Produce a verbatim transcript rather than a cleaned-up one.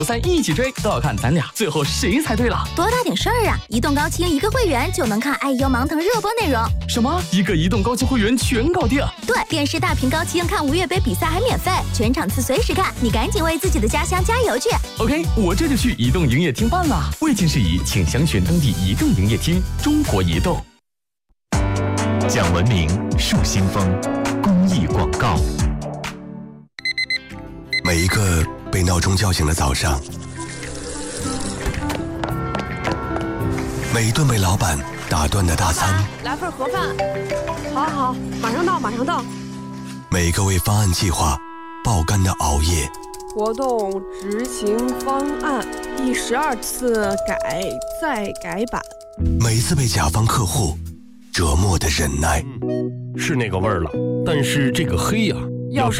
赛一起追，都要看咱俩最后谁猜对了。 多大点事儿啊！移动高清一个会员就能看爱优芒腾热播内容。 什么？一个移动高清会员全搞定？ 对，电视大屏高清看无越杯比赛还免费，全场次随时看，你赶紧为自己的家乡加油去。 OK， 我这就去移动营业厅办了。未经事宜，请详询当地移动营业厅。中国移动。 讲文明，树新风，公益广告。 每一个被闹钟叫醒的早上，每一顿被老板打断的大餐， 来份盒饭。好好，马上到，马上到。 每一个为方案计划爆肝的熬夜， 活动执行方案第十二次改再改版， 每一次被甲方客户折磨的忍耐， 是那个味儿了，但是这个黑呀、啊，要是